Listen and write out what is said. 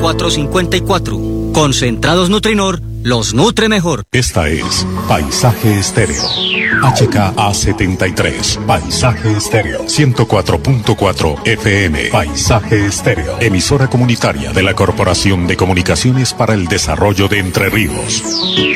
0454. Concentrados Nutrinor los nutre mejor. Esta es Paisaje Estéreo. HKA73. Paisaje Estéreo. 104.4 FM. Paisaje Estéreo. Emisora comunitaria de la Corporación de Comunicaciones para el Desarrollo de Entre Ríos.